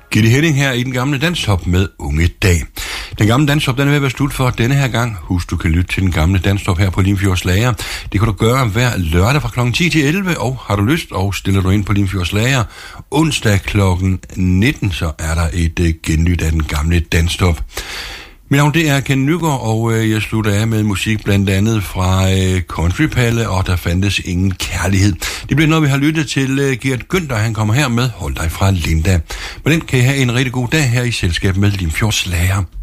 Gitte Henning her i den gamle danstop med Unge Dag. Den gamle danstop, den er ved at være slut for denne her gang. Husk, du kan lytte til den gamle danstop her på Limfjords Lager. Det kan du gøre hver lørdag fra kl. 10 til 11, og har du lyst, og stiller du ind på Limfjords Lager. Onsdag kl. 19, så er der et genlyt af den gamle danstop. Mit navn det er Ken Nygaard, og jeg slutter af med musik blandt andet fra Countrypalle, og der fandtes ingen kærlighed. Det bliver noget, vi har lyttet til Gert Günther, han kommer her med Hold dig fra Linda. Men den kan I have en rigtig god dag her i selskab med Limfjords Lager.